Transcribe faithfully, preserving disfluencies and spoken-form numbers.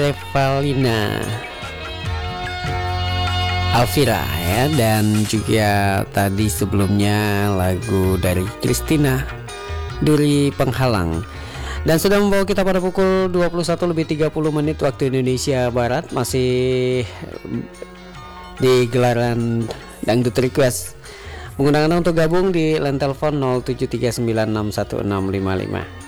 Revalina Alvira ya, dan juga tadi sebelumnya lagu dari Christina Duri Penghalang. Dan sudah membawa kita pada pukul dua puluh satu lebih tiga puluh menit waktu Indonesia Barat, masih di gelaran Dangdut Request. Menggunakan untuk gabung di line telepon nol tujuh tiga sembilan enam satu enam lima lima.